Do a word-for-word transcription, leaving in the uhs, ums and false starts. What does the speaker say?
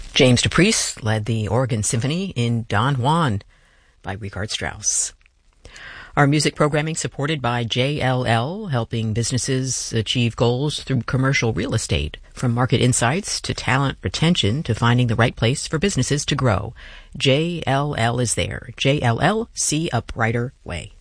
James DePriest led the organ symphony in Don Juan by Richard Strauss. Our music programming supported by J L L, helping businesses achieve goals through commercial real estate, from market insights to talent retention to finding the right place for businesses to grow. J L L is there. J L L, see a brighter way.